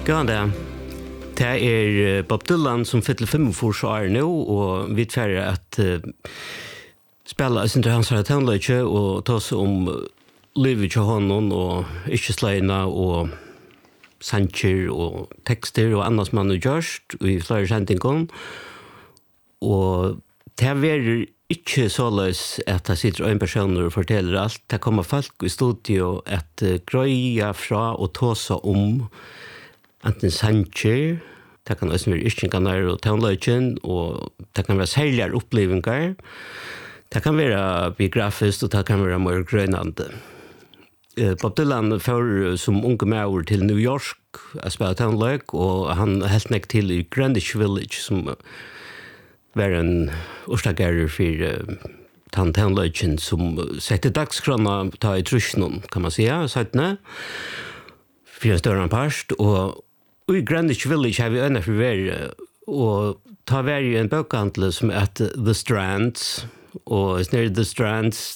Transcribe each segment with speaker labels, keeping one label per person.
Speaker 1: Ja, det Bob Dylan som fyller 45 år nu och vi tvärar att spela sin hans tonlöjtje och ta sig om livet till honom och yrkeslejerna och sanger och texter och annat som man har gjort i flera sändningar. Och det är inte så lös att det sitter en person och fortäller allt. Det kommer folk i studio att gröja fra och ta sig om enten sanger, det kan også være yrkjenganer og tonløyken, og det kan være særligere opplevelser. Det kan være biografisk, og det kan være mer grønnende. Bob Dylan får som unge med til New York å spille tonløyk, og han helt nek til i Greenwich Village, som var en årstagerer for tonløyken, som setter dagskrona ta i trusjonen, kan man si, 17. For en større parst, og i Greenwich Village har vi øyne for hver, og ta hver i en bøkhandel som The Strands, og nere The Strands,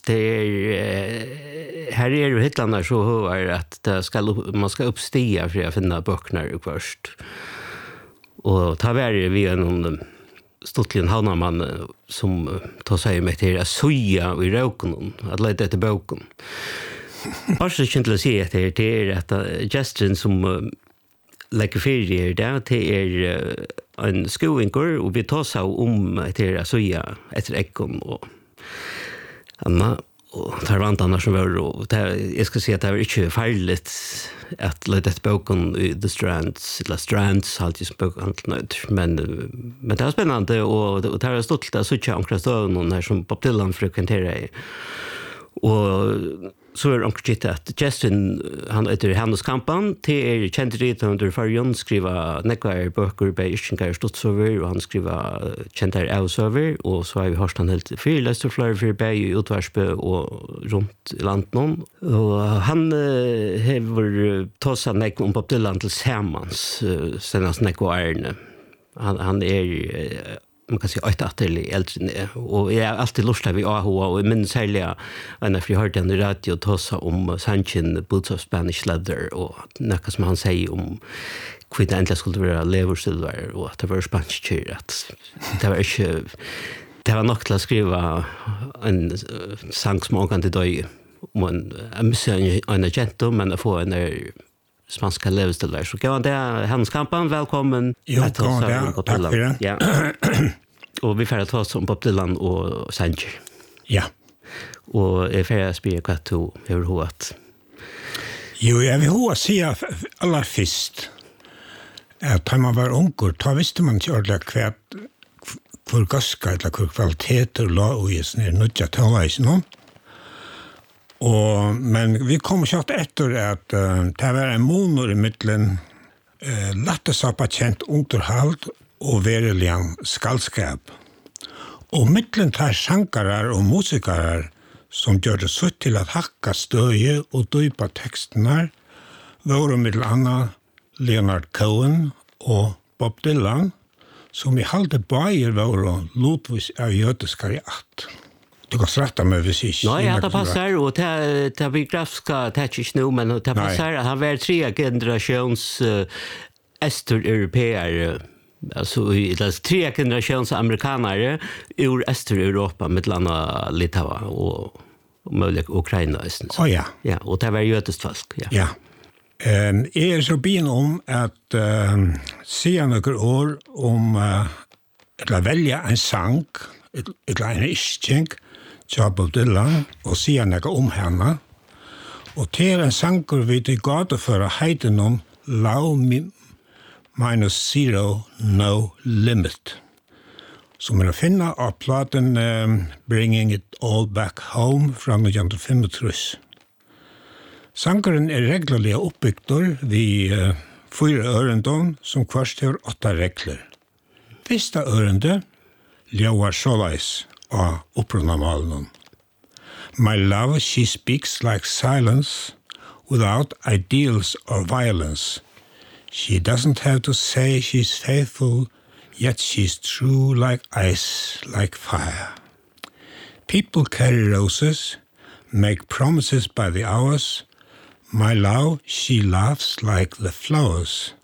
Speaker 1: her jo hittlandar så høyere at man skal uppstiga for å finne bøkene først. Og ta hver vi en stortlig havnamann som tar seg med til å suja i røkken, at lete etter bøken. Bare så kjent til å si etter, det at gesten som lägger ferier där till en skoinkor och vi tar sig om till Soja efter ekon och Anna och tar vantarna som var och jag ska säga att det var inte farligt att leta ett boken i The Strands eller Strands alltid boken men det var spännande och det har stått där så omkring någon här som Bob Dylan frekventerar och så det att Justin han heter Handelskampan till känd ritare för Jon skriva nekvar böcker på Yrkjengar Stotsover och han skriva känd Ausover och så har vi hört han helt fyrläst för för Berg utvarsbö och runt i landet och han har tagit nek om Bob Dylan till Hermans senast nekvar han man kan säga att det är äldre och jag har alltid lust vid AH och men särskilt när jag hörde den i radio tossa om Sanchin Boots of Spanish Leather och något som han säger om kvitt äntligen skulle vara leversilver och att det var spansk att det var inte det var nog till att skriva en sång som man kan till döj om en agent men att få en spanska leversilver så kan det Handelskampan välkommen
Speaker 2: tack för det.
Speaker 1: Ja. Och vi får ta oss om Bob Dylan och Sanger.
Speaker 2: Ja.
Speaker 1: Och är färdig att spela kvart to hur hårt.
Speaker 2: Jo, jag vill hårt säga alla först att när man var ungor, då visste man inte ordentligt hur gaska eller hur kvaliteter la i sån här nödja tonlöjsen. Men vi kom kjart efter att det var en monor i mittlen lattesappakänt underhåll och veriligen skallskap. Och mittlen tar sankarar och musikarar som gör det så till att hacka stöje och dypa texterna var mittel anna Leonard Cohen och Bob Dylan som i halde bajer var lotvis av jötiskar i att. Du kan strätta mig precis.
Speaker 1: Nej, det passar och det biografiska tätsch nu men det passar att han var 3 generations östeuropeer alltså det 3 generations amerikanare ur Östeuropa med landa Litauen och möjligt Ukraina istället.
Speaker 2: Ja.
Speaker 1: Ja, och det var jötiskt folk, ja.
Speaker 2: Ja. Jag så bin om att se några år om att välja en sång ett en yrkjeng Bob Dylan och se några om henne. Och till en sånger vid det gata för att heita någon Low -0 No Limit. Som att finna av platen Bringing It All Back Home från 1935. Sangeren regelliga uppbyggdor vid 4 örendon som kvarstår 8 regler. Första örende ljóar såleis av upprunamalen. My love, she speaks like silence without ideals or violence. She doesn't have to say she's faithful, yet she's true like ice, like fire. People carry roses, make promises by the hours. My love, she laughs like the flowers,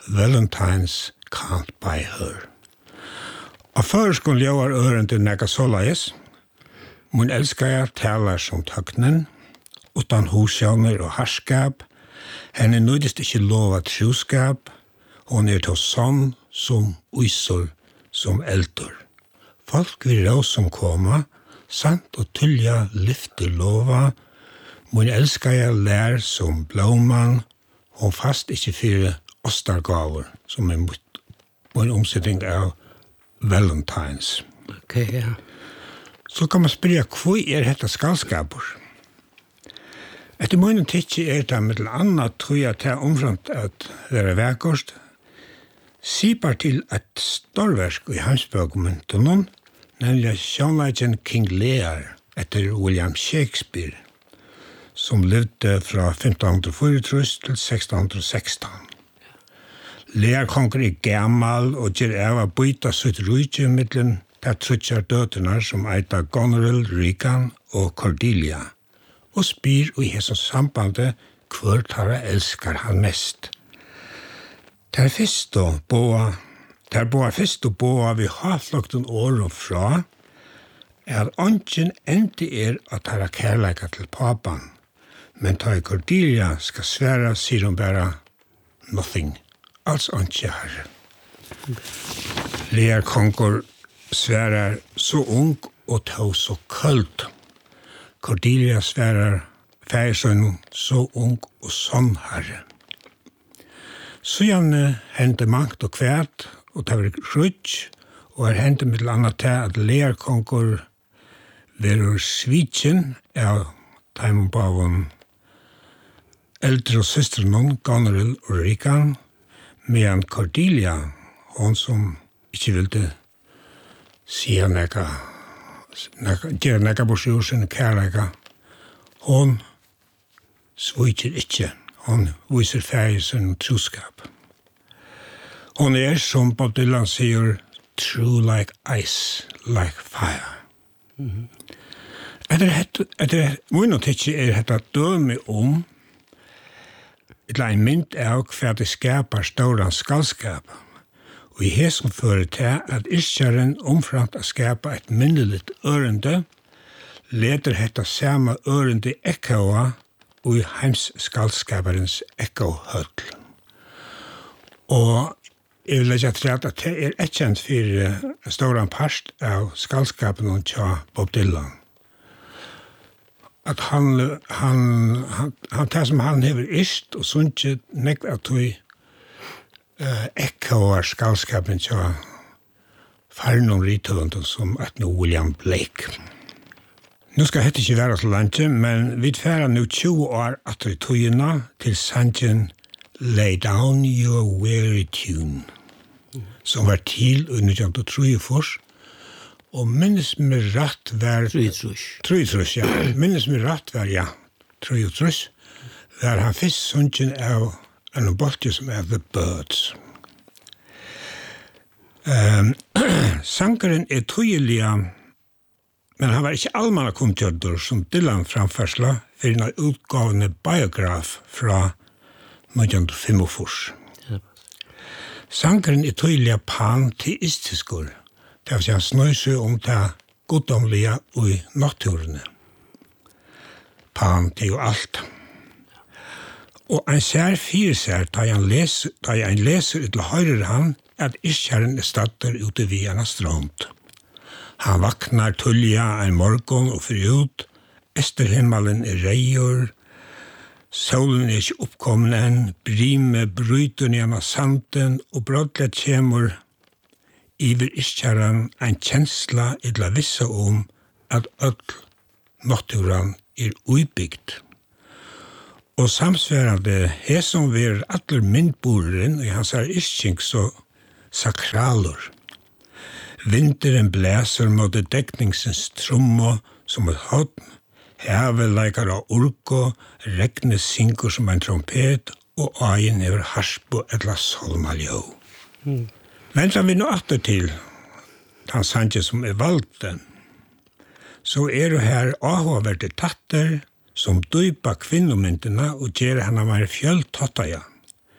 Speaker 2: Valentine's can't buy her. Og førskon ljøvar øren til nekka såleis. Mun elskar jeg talar som tøknen, utan hosjåner og harskap. Henne nøydest ikkje lova troskap. Hon til sånn som uisor som eldur. Folk vil råd som koma, sant og tullja lyfter lova. Mun elskar jeg lær som blåman, hon fast ikkje fyre ostargaver, som mun omsetting av Valentine's.
Speaker 1: Okay, ja.
Speaker 2: Så kan man spyrja, hvor dette skalskapur? Etter munnen tidsje det med annet, tror jeg, til omframt at være verkost, sipar til et storverk i heimsbøkmyntunnen, nemlig sjånleidjen King Lear etter William Shakespeare, som levde fra 1504 til 1616. Lear konger gammal og gjør av å byta sitt rujtje mittlen der trutjar døtterna som eita Goneril, Regan og Cordelia, og spyr i hesson sambandet hvor tara elskar han mest. Der fyrst og boa vi haflokten åren fra, at ongen endi at tara kærleika til papan, men ta i Cordelia skal sværa, sier hun bara nothing, alls onge herre. Lear konger sværar så ung og tå så kølt. Cordelia sværar færsønnen så ung og sånn herre. Så gjerne hendte mangt og kvært, og det var rutsch, og hendte med annet til at Lear konger verur svitjen av taimon bavon eldre og søstrenon, Goneril og Regan, medan Cordelia, hon som ikke ville sier gjør nekka borsjur sin kærleika, hon svitjer ikke, hon viser ferie sin troskap. Hon som Bob Dylan sier, true like ice, like fire. Etter mun og tidsje dette døme om eller en mynd av hva det skapar ståran skallskap. Og i hesson fører til at iskjaren omframt å skapa et minnelig ørende, leder hetta samme ørende ekkoa og i heims skallskaparens ekkohøll. Og jeg vil legge til at det et kjent for ståran parst av skallskapen og tja Bob Dylan. At han det som han hever ist, og sunnkje nekv at vi ekkoar skallskapen tja farnon rithøvenden som at nå William Blake. Nå skal hette ikke være så langt, men vi færer nå 20 år at vi togina til sangen Lay Down Your Weary Tune, som var til under 1903, og minnes med rett var... Trøytrøs, ja. Minnes med rett var, ja. Trøytrøs. Der han først sunken av en boltje som The Birds. Sankeren tøyelige, men han var ikke allmanna komtjødder som Dylan framførsla for en utgavende biograf fra 1945. Sankeren tøyelige panteistiskur, det vil si han snøy seg om det goddomlige og i naturene. Pan til jo alt. Og en sær fyrer seg, da en leser til høyre han, at iskjæren statter ute via en strand. Han vaknar tullja en morgon og fyrir ut, Esterhimmelen reier, solen ikke oppkommen enn, brime bryter gjennom sanden, og brådlet kjemur iver iskjæren en kjensla idla vissa at öll naturen utbygd. Og samsværande hesom ver allir myndboren i hans iskjeng så sakralur. Vinteren blæser mot dekningsens trommo som et hodn, havet leikar av urko, regnet synker som en trompet, og aien hever harspo etla solmaljå. Men som vi nå atter til, han sanje som valgte, så det her avhåverte tatter som dypa kvinnomyndene og gjør henne mer fjølltattaja.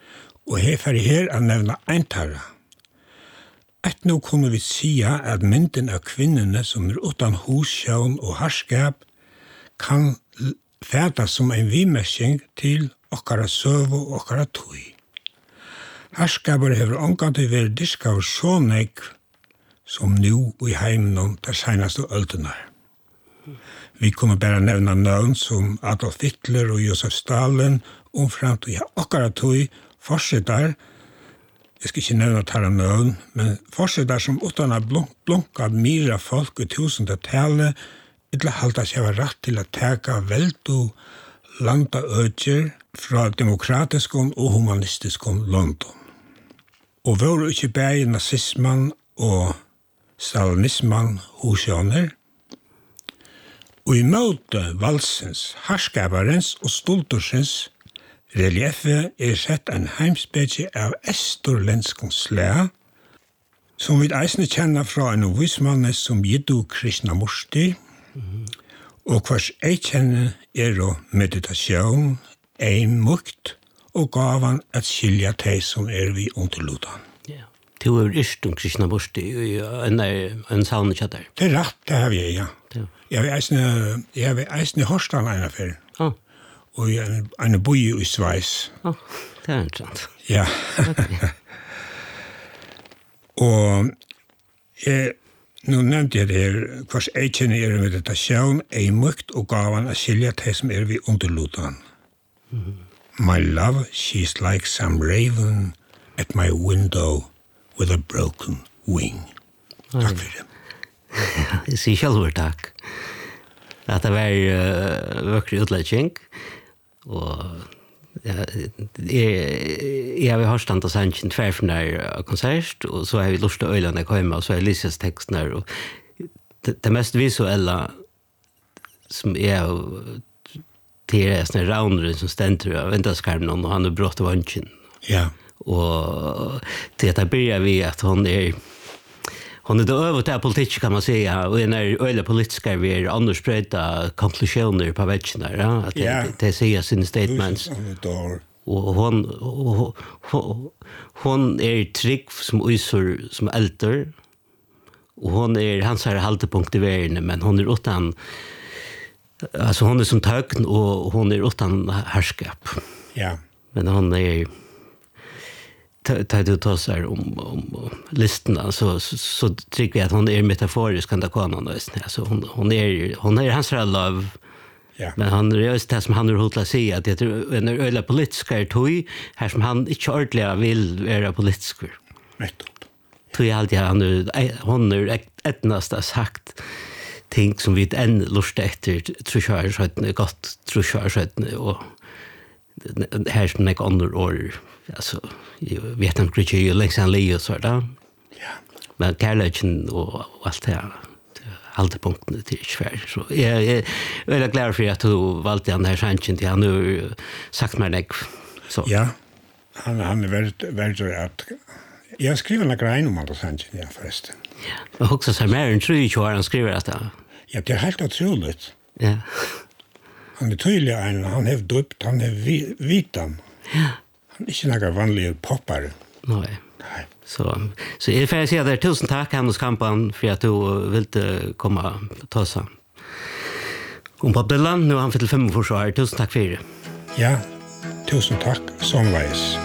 Speaker 2: Og her å nevne eintarra. Et nå kunne vi sia at mynden av kvinnerne som utan hussjøen og harskap kan fæta som en vimessing til okkara søv og okkara tøy. Harskaper hever omgående vært diska av så nek som nu i heimen der senaste øltene. Vi kunne bare nevne navn som Adolf Hitler og Josef Stalin, omframt og okkara tøy, forsetar, jeg skal ikke nevne tala navn, men forsetar som utan å blunka mira folk i tusendetallet, ikke halda seg var rett til å teka veldo landa økjer fra demokratisk og humanistisk London. Og var det ikke bare nazismen og stalinismen hosjøner, og i møte valsens, harskaparens og stoltorsens reliefet sett en heimspecie av estorlenskens slæ, som vi eisne kjenner fra en vismanne som Jiddu Krishnamurti, og hvers jeg kjenner meditasjon, mukt, og gavan at skilja teg som vi underludan.
Speaker 1: Ja. Du ikke Krishnamurti i en sauna kjatter?
Speaker 2: Det rett, det har vi, ja. Jeg har eisne Horstan en affær. Og en boi i Sveis.
Speaker 1: Det interessant.
Speaker 2: Ja. Og nu nevnte jeg det her, hvers jeg kjenner meditasjon, mukt, og gavan at skilja teg som vi underludan. My love, she's like some raven at my window with a broken wing. Takk for det.
Speaker 1: Jeg sier selv takk. At det var vøkrig utledning, og jeg har hørt stand av sannsyn tverfen der konsert, og så har vi lurt til øyene jeg kommer, og så har jeg lyst til teksten her, og det mest visuelle som til sånne raunere som stender av vindaskarmen, og han brått av vansjen.
Speaker 2: Ja.
Speaker 1: Og til at jeg begynner vi at hun det øvrigt av politikk, kan man säga, og en øyne politiske vi annars brøyta konklusjoner på vekkene, ja? At det sier sine statements. Og hun trygg som uysor som eldre, og hun hans haltepunkt i verden, men hun utan alltså hon som tøgn, og hon utan herskap.
Speaker 2: Ja.
Speaker 1: Men hon tar du tar sig om listorna, så tycker jag att hon metaforisk kan det komma. Alltså hon hans love.
Speaker 2: Ja.
Speaker 1: Men han just det som han hotla sig att det en öle politiska tøy här som han inte ordentligt vill vara politisk.
Speaker 2: Nettopp.
Speaker 1: Tøy alltid hon etnast sagt ting som vi än lust efter tror jag så ett gott tror jag så ett och här som ett annat år alltså vet inte riktigt ju liksom Leo så där.
Speaker 2: Ja.
Speaker 1: Men kärleken och allt det här haltepunkten till svär så jag är glad för att du valde den här chansen till han nu sagt mig det så.
Speaker 2: Ja. Han väldigt att jag skriver några grejer om alla chansen ja förresten.
Speaker 1: Ja. Och också så mer än 3 år han skriver det.
Speaker 2: Ja, det helt otroligt.
Speaker 1: Ja.
Speaker 2: Han tydlig han har døpt, han vitan.
Speaker 1: Ja.
Speaker 2: Han ikke noen vanlige poppare.
Speaker 1: Nej. Så jag får säga där tusen tack Hannes Kampan för att du ville komma och ta sig. Om Bob Dylan, nu har han fyllt 5 år så här. Tusen tack för det.
Speaker 2: Ja, tusen tack, sånveis.